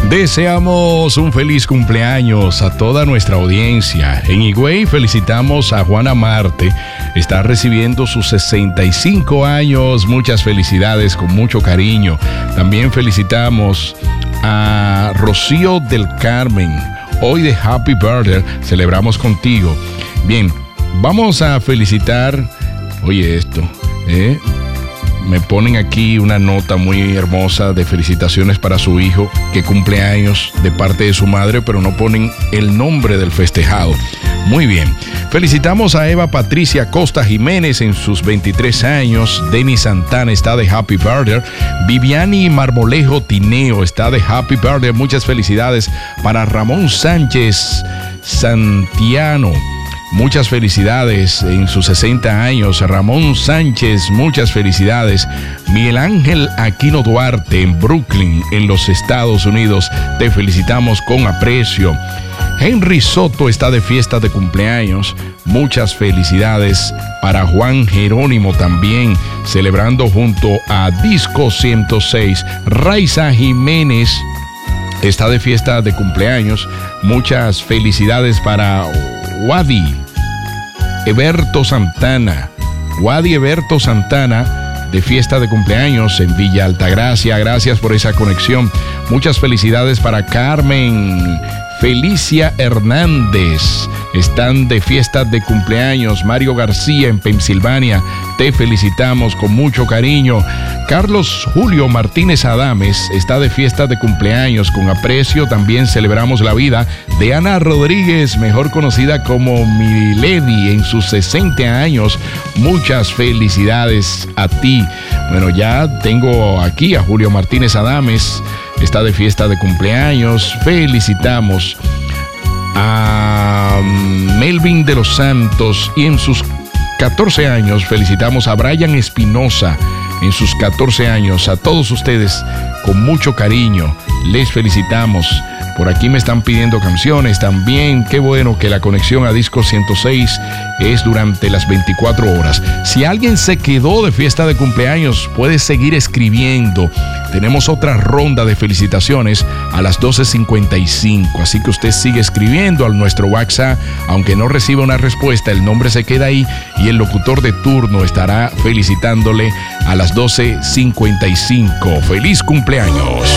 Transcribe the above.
Deseamos un feliz cumpleaños a toda nuestra audiencia. En Higüey felicitamos a Juana Marte. Está recibiendo sus 65 años. Muchas felicidades, con mucho cariño. También felicitamos a Rocío del Carmen. Hoy de Happy Birthday celebramos contigo. Bien, vamos a felicitar. Oye esto, me ponen aquí una nota muy hermosa de felicitaciones para su hijo que cumple años de parte de su madre, pero no ponen el nombre del festejado. Muy bien. Felicitamos a Eva Patricia Costa Jiménez en sus 23 años. Denis Santana está de Happy Birthday. Viviani Marmolejo Tineo está de Happy Birthday. Muchas felicidades para Ramón Sánchez Santiano. Muchas felicidades en sus 60 años, Ramón Sánchez, muchas felicidades. Miguel Ángel Aquino Duarte en Brooklyn, en los Estados Unidos, te felicitamos con aprecio. Henry Soto está de fiesta de cumpleaños, muchas felicidades para Juan Jerónimo también, celebrando junto a Disco 106. Raiza Jiménez está de fiesta de cumpleaños, muchas felicidades para Wadi Eberto Santana. Wadi Eberto Santana de fiesta de cumpleaños en Villa Altagracia. Gracias por esa conexión. Muchas felicidades para Carmen Felicia Hernández. Están de fiesta de cumpleaños. Mario García en Pensilvania. Te felicitamos con mucho cariño. Carlos Julio Martínez Adames está de fiesta de cumpleaños. Con aprecio también celebramos la vida de Ana Rodríguez, mejor conocida como Milady, en sus 60 años. Muchas felicidades a ti. Bueno, ya tengo aquí a Julio Martínez Adames. Está de fiesta de cumpleaños. Felicitamos a Melvin de los Santos y en sus 14 años felicitamos a Brian Espinosa en sus 14 años. A todos ustedes con mucho cariño les felicitamos. Por aquí me están pidiendo canciones también. Qué bueno que la conexión a Disco 106 es durante las 24 horas. Si alguien se quedó de fiesta de cumpleaños, puede seguir escribiendo. Tenemos otra ronda de felicitaciones a las 12:55. Así que usted sigue escribiendo a nuestro WhatsApp. Aunque no reciba una respuesta, el nombre se queda ahí y el locutor de turno estará felicitándole a las 12:55. ¡Feliz cumpleaños!